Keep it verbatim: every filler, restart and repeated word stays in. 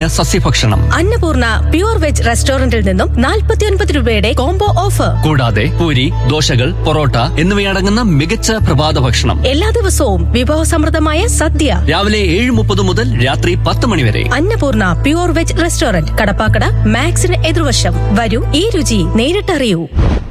സസ്യഭക്ഷണം. Annapurna pure veg റെസ്റ്റോറന്റിൽ നിന്നും നാൽപ്പത്തിയൊൻപത് രൂപയുടെ കോംബോ ഓഫർ. കൂടാതെ പൂരി, ദോശകൾ, പൊറോട്ട എന്നിവയടങ്ങുന്ന മികച്ച പ്രഭാത ഭക്ഷണം. എല്ലാ ദിവസവും വിഭവസമൃദ്ധമായ സദ്യ. രാവിലെ ഏഴ് മുപ്പത് മുതൽ രാത്രി പത്ത് മണി വരെ. Annapurna pure veg restaurant, Kadappakada മാക്സിന് എതിർവശം. വരൂ, ഈ രുചി നേരിട്ടറിയൂ.